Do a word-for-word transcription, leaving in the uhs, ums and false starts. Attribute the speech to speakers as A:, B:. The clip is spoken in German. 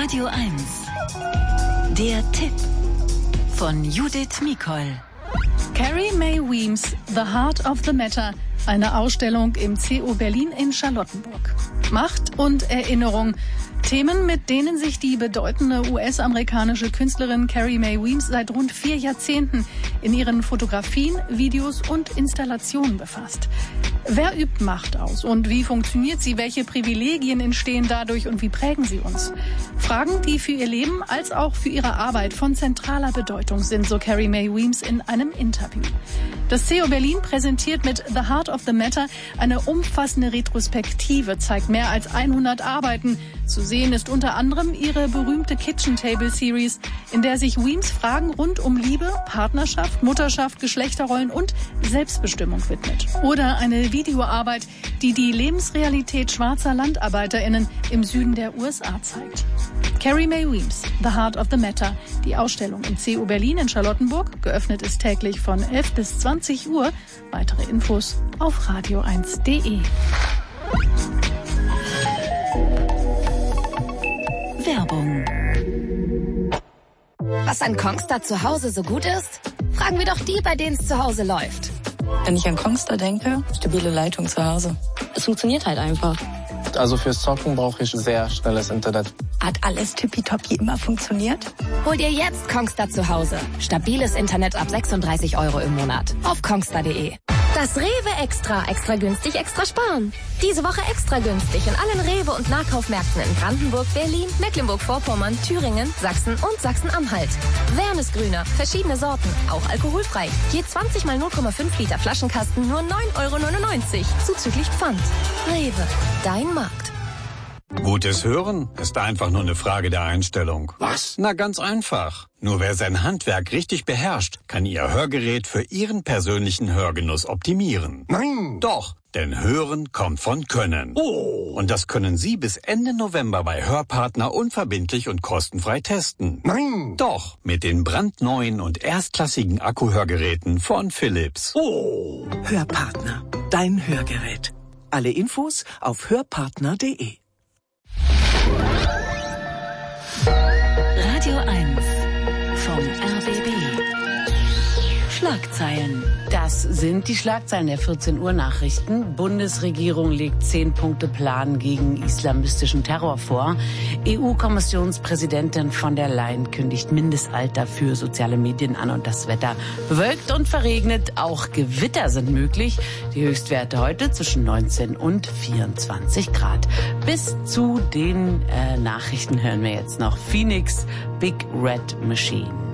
A: Radio eins. Der Tipp von Judith Mikol.
B: Carrie Mae Weems, The Heart of the Matter. Eine Ausstellung im C O Berlin in Charlottenburg. Macht und Erinnerung. Themen, mit denen sich die bedeutende U S-amerikanische Künstlerin Carrie Mae Weems seit rund vier Jahrzehnten in ihren Fotografien, Videos und Installationen befasst. Wer übt Macht aus und wie funktioniert sie? Welche Privilegien entstehen dadurch und wie prägen sie uns? Fragen, die für ihr Leben als auch für ihre Arbeit von zentraler Bedeutung sind, so Carrie Mae Weems in einem Interview. Das C O Berlin präsentiert mit The Heart of the Matter eine umfassende Retrospektive, zeigt mehr als hundert Arbeiten. Zu sehen ist unter anderem ihre berühmte Kitchen Table Series, in der sich Weems Fragen rund um Liebe, Partnerschaft, Mutterschaft, Geschlechterrollen und Selbstbestimmung widmet. Oder eine Videoarbeit, die die Lebensrealität schwarzer LandarbeiterInnen im Süden der U S A zeigt. Carrie Mae Weems, The Heart of the Matter. Die Ausstellung im C O Berlin in Charlottenburg. Geöffnet ist täglich von elf bis zwanzig Uhr. Weitere Infos auf radio eins punkt de.
A: Werbung.
C: Was an Kongstar zu Hause so gut ist? Fragen wir doch die, bei denen es zu Hause läuft.
D: Wenn ich an Kongstar denke, stabile Leitung zu Hause. Es funktioniert halt einfach.
E: Also fürs Zocken brauche ich sehr schnelles Internet.
D: Hat alles tippitoppi immer funktioniert?
C: Hol dir jetzt Kongstar zu Hause. Stabiles Internet ab sechsunddreißig Euro im Monat. Auf kongstar punkt de.
F: Das Rewe Extra. Extra günstig, extra sparen. Diese Woche extra günstig in allen Rewe- und Nahkaufmärkten in Brandenburg, Berlin, Mecklenburg-Vorpommern, Thüringen, Sachsen und Sachsen-Anhalt. Wärmesgrüner, verschiedene Sorten, auch alkoholfrei. Je zwanzig mal null Komma fünf Liter Flaschenkasten nur neun Euro neunundneunzig. Zuzüglich Pfand. Rewe, dein Markt.
G: Gutes Hören ist einfach nur eine Frage der Einstellung.
H: Was?
G: Na, ganz einfach. Nur wer sein Handwerk richtig beherrscht, kann Ihr Hörgerät für Ihren persönlichen Hörgenuss optimieren.
H: Nein!
G: Doch, denn Hören kommt von Können.
H: Oh!
G: Und das können Sie bis Ende November bei Hörpartner unverbindlich und kostenfrei testen.
H: Nein!
G: Doch, mit den brandneuen und erstklassigen Akkuhörgeräten von Philips.
H: Oh!
I: Hörpartner, dein Hörgerät. Alle Infos auf hörpartner punkt de.
A: Radio eins vom R B B. Schlagzeilen.
J: Das sind die Schlagzeilen der vierzehn Uhr Nachrichten. Bundesregierung legt zehn-Punkte-Plan gegen islamistischen Terror vor. E U-Kommissionspräsidentin von der Leyen kündigt Mindestalter für soziale Medien an und das Wetter bewölkt und verregnet. Auch Gewitter sind möglich. Die Höchstwerte heute zwischen neunzehn und vierundzwanzig Grad. Bis zu den äh, Nachrichten hören wir jetzt noch Phoenix, Big Red Machine.